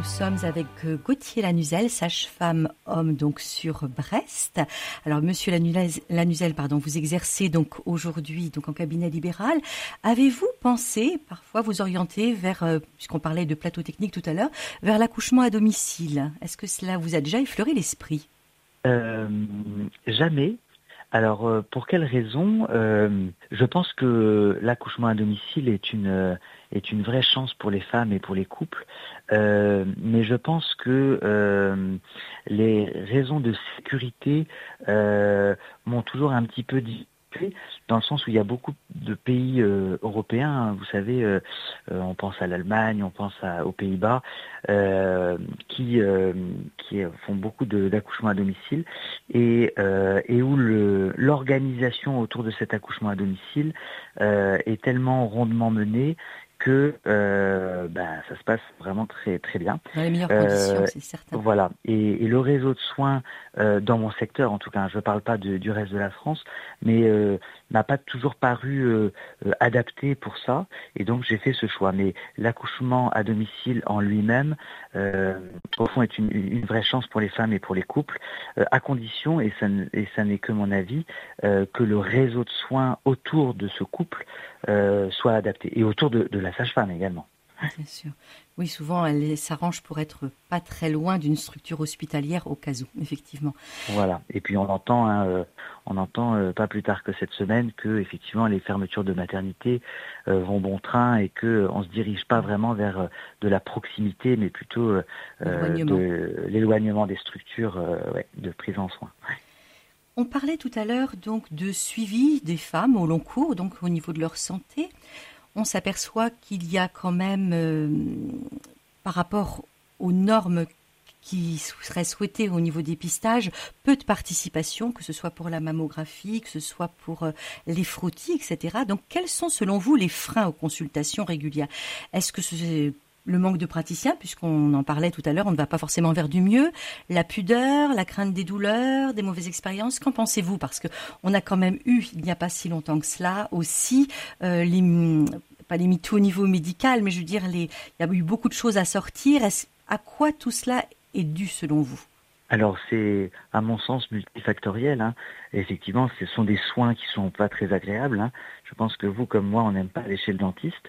sommes avec Gauthier Lanuzel, sage-femme homme donc sur Brest. Alors Monsieur Lanuzel, vous exercez donc aujourd'hui donc en cabinet libéral. Avez-vous pensé parfois vous orienter vers, puisqu'on parlait de plateau technique tout à l'heure, vers l'accouchement à domicile? Est-ce que cela vous a déjà effleuré l'esprit? Jamais. Alors, pour quelle raison? Je pense que l'accouchement à domicile est une vraie chance pour les femmes et pour les couples, mais je pense que les raisons de sécurité m'ont toujours un petit peu dit, dans le sens où il y a beaucoup de pays européens, hein, vous savez, on pense à l'Allemagne, on pense aux Pays-Bas, qui font beaucoup d'accouchements à domicile et où l'organisation autour de cet accouchement à domicile est tellement rondement menée que ça se passe vraiment très très bien. Dans les meilleures conditions, c'est certain. Voilà. Et le réseau de soins dans mon secteur, en tout cas, je ne parle pas du reste de la France, mais n'a pas toujours paru adapté pour ça. Et donc j'ai fait ce choix. Mais l'accouchement à domicile en lui-même, au fond, est une vraie chance pour les femmes et pour les couples, à condition, et ça n'est que mon avis, que le réseau de soins autour de ce couple soit adapté. Et autour de la sage-femme également. Bien sûr. Oui, souvent, elle s'arrange pour être pas très loin d'une structure hospitalière au cas où, effectivement. Voilà. Et puis on entend pas plus tard que cette semaine que effectivement les fermetures de maternité vont bon train et que on se dirige pas vraiment vers de la proximité, mais plutôt de l'éloignement des structures de prise en soins. Ouais. On parlait tout à l'heure donc de suivi des femmes au long cours, donc au niveau de leur santé. On s'aperçoit qu'il y a quand même, par rapport aux normes qui seraient souhaitées au niveau des dépistage, peu de participation, que ce soit pour la mammographie, que ce soit pour les frottis, etc. Donc, quels sont selon vous les freins aux consultations régulières? Est-ce que c'est le manque de praticiens, puisqu'on en parlait tout à l'heure, on ne va pas forcément vers du mieux, la pudeur, la crainte des douleurs, des mauvaises expériences? Qu'en pensez-vous? Parce que on a quand même eu, il n'y a pas si longtemps que cela, aussi pas les MeToo au niveau médical, mais je veux dire, il y a eu beaucoup de choses à sortir. À quoi tout cela est dû selon vous? Alors c'est, à mon sens, multifactoriel. Hein. Effectivement, ce sont des soins qui sont pas très agréables. Hein. Je pense que vous, comme moi, on n'aime pas aller chez le dentiste.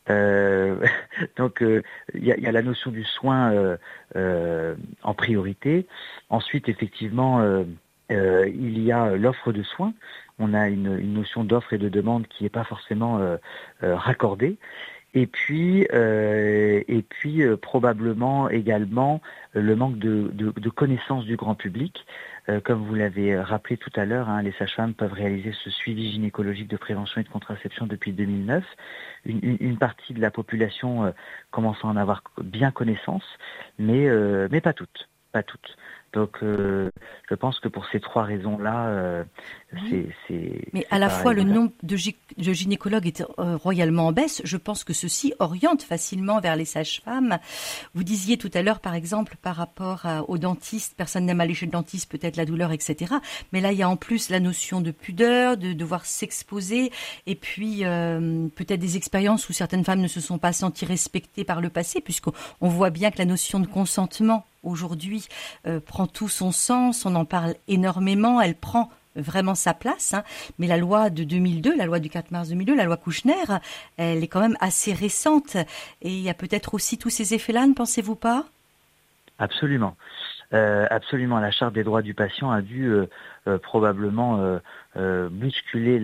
Donc il y a la notion du soin en priorité. Ensuite, effectivement, il y a l'offre de soins. On a une notion d'offre et de demande qui n'est pas forcément raccordée. Et puis probablement également le manque de connaissance du grand public. Comme vous l'avez rappelé tout à l'heure, hein, les sages-femmes peuvent réaliser ce suivi gynécologique de prévention et de contraception depuis 2009. Une partie de la population commence à en avoir bien connaissance, mais pas toutes. Pas toutes. Donc, je pense que pour ces trois raisons-là, Mais à la fois, le nombre de gynécologues est royalement en baisse. Je pense que ceci oriente facilement vers les sages-femmes. Vous disiez tout à l'heure, par exemple, par rapport aux dentistes, personne n'aime aller chez le dentiste, peut-être la douleur, etc. Mais là, il y a en plus la notion de pudeur, de devoir s'exposer, et puis peut-être des expériences où certaines femmes ne se sont pas senties respectées par le passé, puisqu'on voit bien que la notion de consentement aujourd'hui prend tout son sens, on en parle énormément, elle prend vraiment sa place, hein. Mais la loi de 2002, la loi du 4 mars 2002, la loi Kouchner, elle est quand même assez récente et il y a peut-être aussi tous ces effets-là, ne pensez-vous pas? Absolument. Absolument, la Charte des droits du patient a dû probablement bousculer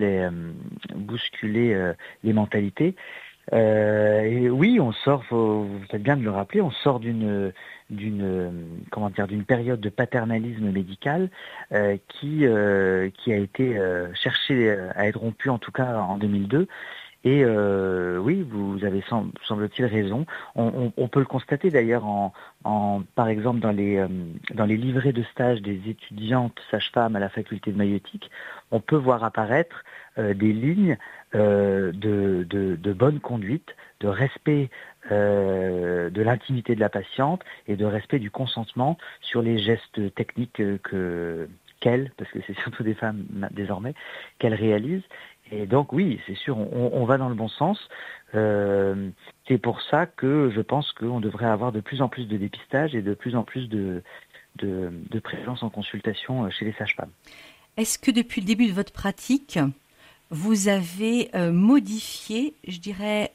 les mentalités. Et oui, on sort, vous faites bien de le rappeler, on sort d'une période de paternalisme médical qui a été cherché à être rompu en tout cas en 2002. Et oui, vous avez semble-t-il raison. On peut le constater d'ailleurs par exemple dans les livrets de stage des étudiantes sages-femmes à la faculté de maïeutique, on peut voir apparaître des lignes de bonne conduite, de respect de l'intimité de la patiente et de respect du consentement sur les gestes techniques qu'elles, parce que c'est surtout des femmes désormais, qu'elles réalisent. Et donc oui, c'est sûr, on va dans le bon sens. C'est pour ça que je pense qu'on devrait avoir de plus en plus de dépistage et de plus en plus de présence en consultation chez les sages-femmes. Est-ce que depuis le début de votre pratique, vous avez modifié, je dirais,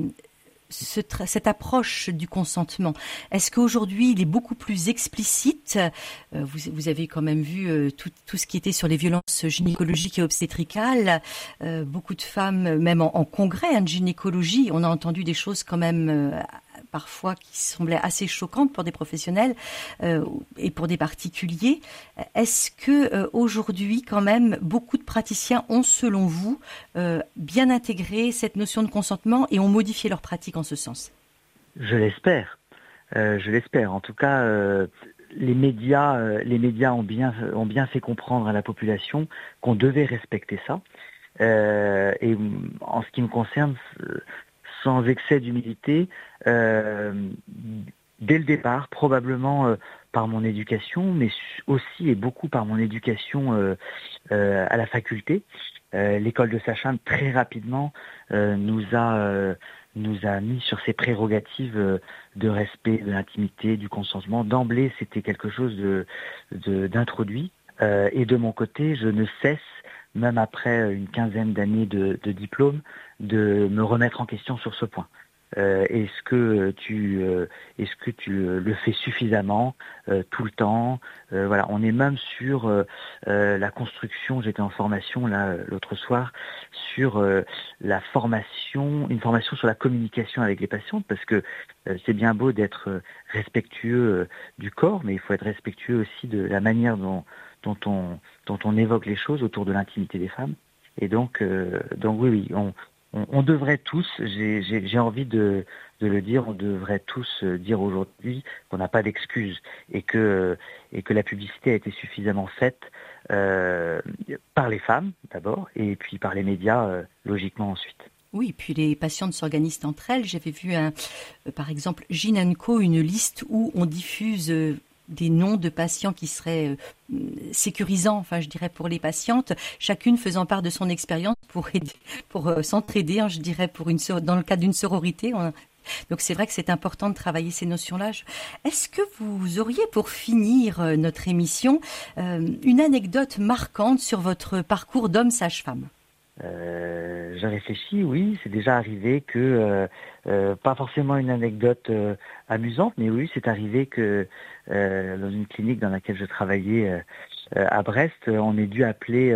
cette approche du consentement? Est-ce qu'aujourd'hui, il est beaucoup plus explicite? Vous avez quand même vu tout ce qui était sur les violences gynécologiques et obstétricales. Beaucoup de femmes, même en congrès de gynécologie, on a entendu des choses quand même parfois qui semblaient assez choquantes pour des professionnels et pour des particuliers. Est-ce que aujourd'hui, quand même, beaucoup de praticiens ont, selon vous, bien intégré cette notion de consentement et ont modifié leur pratique en ce sens? Je l'espère. En tout cas, les médias ont bien fait comprendre à la population qu'on devait respecter ça. Et en ce qui me concerne, sans excès d'humilité, dès le départ, probablement par mon éducation, mais aussi et beaucoup par mon éducation à la faculté. L'école de sage-femme, très rapidement, nous a mis sur ses prérogatives de respect de l'intimité, du consentement. D'emblée, c'était quelque chose d'introduit. Et de mon côté, je ne cesse, même après une quinzaine d'années de diplôme, de me remettre en question sur ce point. Est-ce que tu le fais suffisamment tout le temps? Voilà, on est même sur la construction. J'étais en formation là l'autre soir sur une formation sur la communication avec les patientes, parce que c'est bien beau d'être respectueux du corps, mais il faut être respectueux aussi de la manière dont on évoque les choses autour de l'intimité des femmes. Et donc oui, on devrait tous, j'ai envie de le dire, on devrait tous dire aujourd'hui qu'on n'a pas d'excuses et que la publicité a été suffisamment faite par les femmes d'abord et puis par les médias logiquement ensuite. Oui, puis les patientes s'organisent entre elles. J'avais vu par exemple, Gyn & Co, une liste où on diffuse des noms de patients qui seraient sécurisants, enfin je dirais pour les patientes, chacune faisant part de son expérience pour s'entraider, je dirais dans le cadre d'une sororité. Donc c'est vrai que c'est important de travailler ces notions-là. Est-ce que vous auriez, pour finir notre émission, une anecdote marquante sur votre parcours d'homme sage-femme? Je réfléchis, oui, c'est déjà arrivé que, pas forcément une anecdote amusante, mais oui, c'est arrivé que dans une clinique dans laquelle je travaillais à Brest, on ait dû appeler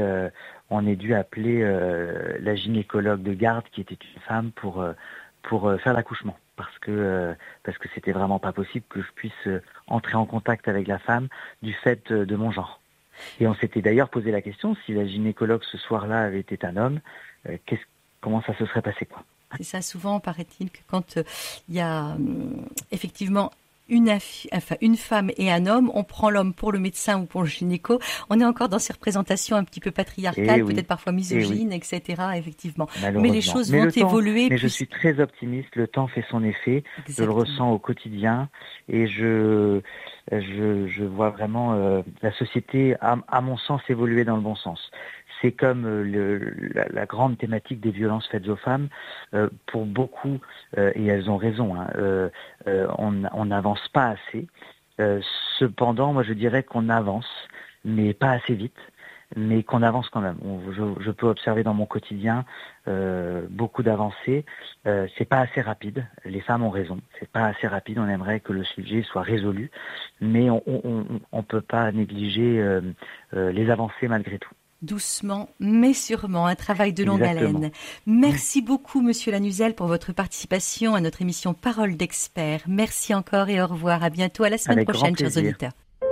la gynécologue de garde, qui était une femme, pour faire l'accouchement, parce que c'était vraiment pas possible que je puisse entrer en contact avec la femme du fait de mon genre. Et on s'était d'ailleurs posé la question, si la gynécologue ce soir-là avait été un homme, comment ça se serait passé, quoi. C'est ça, souvent, paraît-il, que quand il y a effectivement une femme et un homme, on prend l'homme pour le médecin ou pour le gynéco. On est encore dans ces représentations un petit peu patriarcales, peut-être parfois misogynes, etc., effectivement. Mais les choses vont évoluer. Mais je suis très optimiste, le temps fait son effet. Exactement. Je le ressens au quotidien et je vois vraiment la société, à mon sens, évoluer dans le bon sens. C'est comme la grande thématique des violences faites aux femmes. Pour beaucoup, et elles ont raison, on n'avance pas assez. Cependant, moi je dirais qu'on avance, mais pas assez vite, mais qu'on avance quand même. Je peux observer dans mon quotidien beaucoup d'avancées. C'est pas assez rapide. Les femmes ont raison. C'est pas assez rapide. On aimerait que le sujet soit résolu, mais on peut pas négliger les avancées malgré tout. Doucement, mais sûrement, un travail de longue haleine. Merci beaucoup, Monsieur Lanuzel, pour votre participation à notre émission Parole d'experts. Merci encore et au revoir. À bientôt, à la semaine prochaine, chers auditeurs.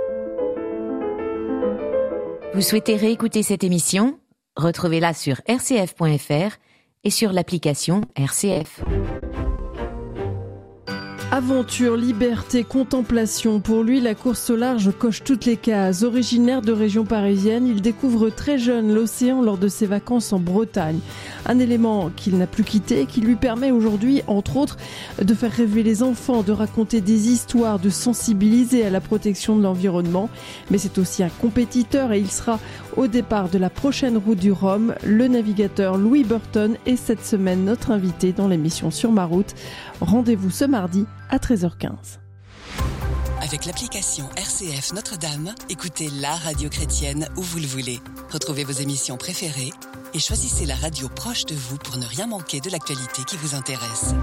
Vous souhaitez réécouter cette émission? Retrouvez-la sur rcf.fr et sur l'application RCF. Aventure, liberté, contemplation. Pour lui, la course au large coche toutes les cases. Originaire de région parisienne, il découvre très jeune l'océan lors de ses vacances en Bretagne. Un élément qu'il n'a plus quitté, qui lui permet aujourd'hui, entre autres, de faire rêver les enfants, de raconter des histoires, de sensibiliser à la protection de l'environnement. Mais c'est aussi un compétiteur et il sera au départ de la prochaine route du Rhum. Le navigateur Louis Burton est cette semaine notre invité dans l'émission Sur ma route. Rendez-vous ce mardi à 13h15. Avec l'application RCF Notre-Dame, écoutez la radio chrétienne où vous le voulez. Retrouvez vos émissions préférées et choisissez la radio proche de vous pour ne rien manquer de l'actualité qui vous intéresse.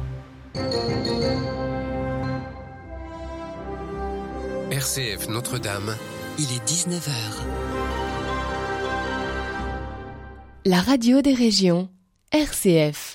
RCF Notre-Dame. Il est 19h. La radio des régions, RCF.